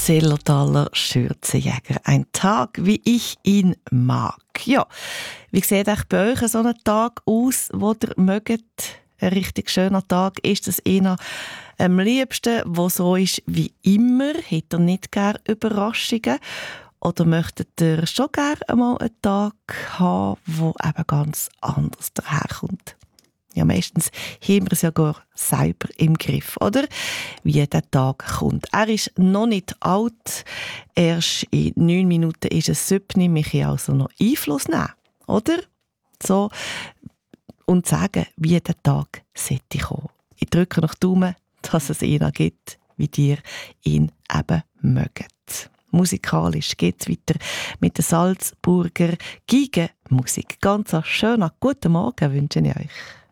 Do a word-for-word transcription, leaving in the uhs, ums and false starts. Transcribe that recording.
Zillertaler Schürzenjäger. Ein Tag, wie ich ihn mag. Ja, wie sieht euch bei euch so ein Tag aus, wo ihr mögt? Ein richtig schöner Tag. Ist das einer am liebsten, wo so ist wie immer? Habt ihr nicht gerne Überraschungen? Oder möchtet ihr schon gerne einmal einen Tag haben, der eben ganz anders daherkommt? Ja, meistens haben wir es ja gar selber im Griff, oder? Wie der Tag kommt. Er ist noch nicht alt. Erst in neun Minuten ist es sieben. Wir können also noch Einfluss nehmen, oder? So. Und sagen, wie der Tag sollte kommen. Ich drücke noch die Daumen, dass es einen gibt, wie dir ihn eben mögt. Musikalisch geht es weiter mit der Salzburger Geigenmusik. Ganz einen schönen guten Morgen wünsche ich euch.